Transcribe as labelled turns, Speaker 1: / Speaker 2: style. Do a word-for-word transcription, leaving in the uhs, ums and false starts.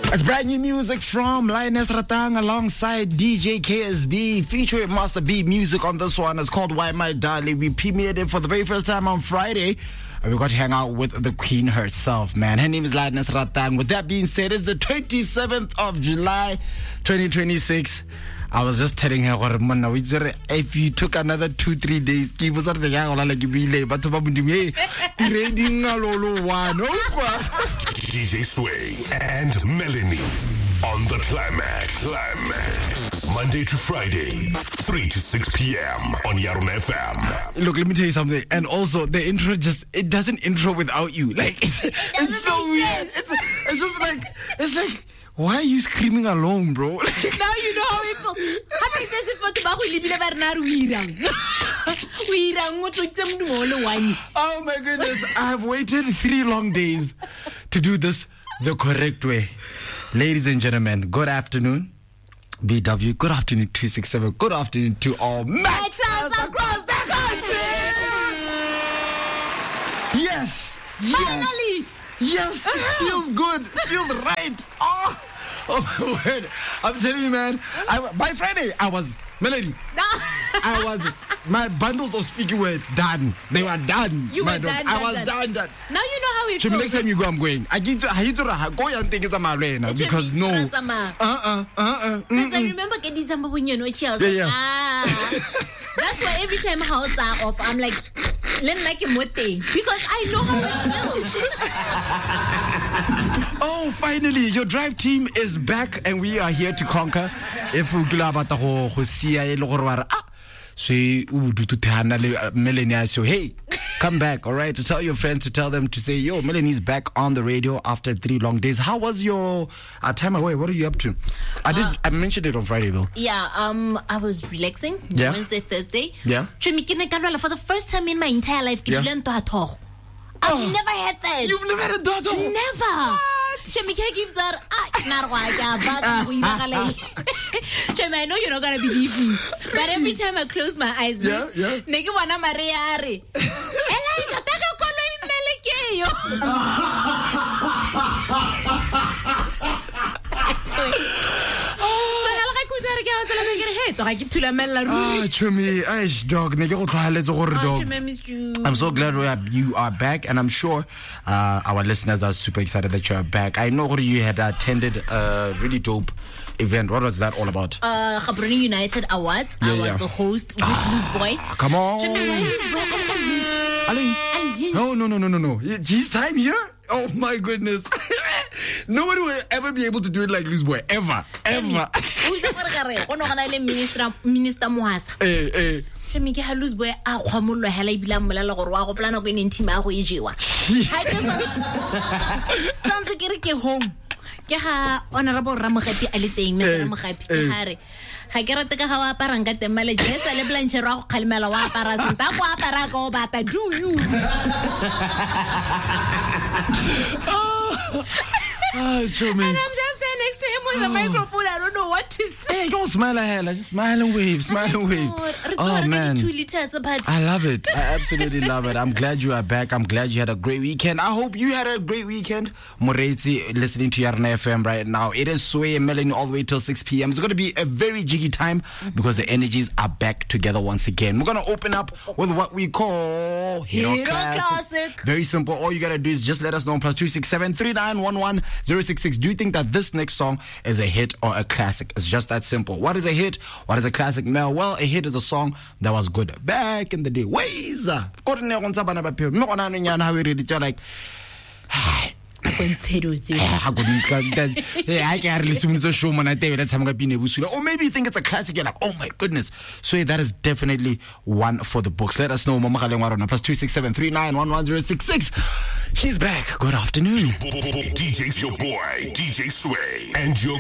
Speaker 1: It's brand new music from Lioness Ratang alongside D J K S B, featuring Master B music on this one. It's called Why My Darling. We premiered it for the very first time on Friday. And we got to hang out with the queen herself, man. Her name is Lioness Ratang. With that being said, it's the twenty-seventh of July, twenty twenty-six. I was just telling her, if you took another two, three days, D J
Speaker 2: Sway and Melanie on the Climax. Climax. Monday to Friday, three to six p.m. on Yarun F M.
Speaker 1: Look, let me tell you something. And also, the intro just, it doesn't intro without you. Like, it's, it's so weird. It's, it's just like, it's like, why are you screaming alone, bro?
Speaker 3: Now you know how it feels.
Speaker 1: Oh my goodness, I've waited three long days to do this the correct way. Ladies and gentlemen, good afternoon. B W, good afternoon, two six seven. Good afternoon to all Maxers across the country. Yes.
Speaker 3: Finally.
Speaker 1: Yes, it feels good. It feels right. Oh, oh my word. I'm telling you, man. I, by Friday, I was, Melanie, I was, my bundles of speaking were done. They were done.
Speaker 3: You
Speaker 1: my
Speaker 3: were done,
Speaker 1: I
Speaker 3: done,
Speaker 1: was
Speaker 3: done.
Speaker 1: done, done.
Speaker 3: Now you know how it
Speaker 1: So
Speaker 3: feels.
Speaker 1: next time you go, I'm going. I get to, I get to go and think it's a marina because no. Uh uh, uh uh.
Speaker 3: Because I remember getting December when you know she was
Speaker 1: Yeah,
Speaker 3: like,
Speaker 1: yeah.
Speaker 3: ah. That's why every time houses are off, I'm like, let like him what they, because I know how it feels.
Speaker 1: Oh, finally, your drive team is back and we are here to conquer. If we go about the whole ah, so Melanie, so hey, come back, all right? To tell your friends, to tell them to say, yo, Melanie's back on the radio after three long days. How was your uh, time away? What are you up to? I did. Uh, I mentioned it on Friday though.
Speaker 3: Yeah, um, I was relaxing.
Speaker 1: Yeah.
Speaker 3: Wednesday, Thursday.
Speaker 1: Yeah.
Speaker 3: For the first time in my entire life,
Speaker 1: Yeah.
Speaker 3: I've
Speaker 1: Oh.
Speaker 3: never had that.
Speaker 1: You've never had a daughter?
Speaker 3: Never. Shemika gives her. I know you're not gonna believe me, but every time I close my eyes,
Speaker 1: Yeah, yeah.
Speaker 3: Negi wana Maria are. Elijah, taka kono imelekeyo. So, so helga kutare ke wasela ke re he to ga ke thula mella
Speaker 1: Ah,
Speaker 3: ruri.
Speaker 1: Chumi, aish dog, ne ke go tlohaletse gore
Speaker 3: Oh,
Speaker 1: dog.
Speaker 3: Chumi, I missed you.
Speaker 1: I'm so glad we are, you are back, and I'm sure uh, our listeners are super excited that you're back. I know you had attended a really dope event. What was that all about?
Speaker 3: Uh, Gaborone United Awards.
Speaker 1: Yeah,
Speaker 3: I was
Speaker 1: yeah.
Speaker 3: the host with Loose Boy.
Speaker 1: Come on.
Speaker 3: Chumi, Loose Boy,
Speaker 1: Ali.
Speaker 3: Unhinged.
Speaker 1: No, no, no, no, no, no. His time here? Oh my goodness. Nobody will ever be able to do it like Loose Boy. Ever. Ever.
Speaker 3: Who's the first guy? Minister Minister Mohasa.
Speaker 1: Hey, hey.
Speaker 3: Shemi ke ha Loose Boy a khwamollo hela ibila mmolala gore wa go plana go ene team a go e jewa. Ha ke sa santse ke re ke home. Ke ha honorable Ramogapi a le teng me Ramogapi ke ha re ha ke rate ka ga wa apara nka temale jesa le blanche ra go khalimela wa apara senta go apara ka o bata do you.
Speaker 1: Ah, Chumi.
Speaker 3: And I'm just there next to him with the microphone. I don't know what to say.
Speaker 1: Hey, don't smile at her. Just smile and wave. Smile and wave. Oh, man.
Speaker 3: Two liters about.
Speaker 1: I love it. I absolutely love it. I'm glad you are back. I'm glad you had a great weekend. I hope you had a great weekend. Moretti listening to Yarna F M right now. It is Sway and Melanie all the way till six p.m. It's going to be a very jiggy time because the energies are back together once again. We're going to open up with what we call Hero,
Speaker 3: Hero
Speaker 1: Classic.
Speaker 3: Classic.
Speaker 1: Very simple. All you got to do is just let us know. Plus two six seven three nine one one zero six six. Do you think that this next song is a hit or a classic? It's just that simple. What is a hit? What is a classic, Mel? Well, a hit is a song that was good back in the day. Ways. Like, or maybe you think it's a classic. You're like, oh my goodness. So that is definitely one for the books. Let us know. Plus two six seven three nine one one zero six six. She's back. Good afternoon.
Speaker 2: D J's your boy, D J Sway, and your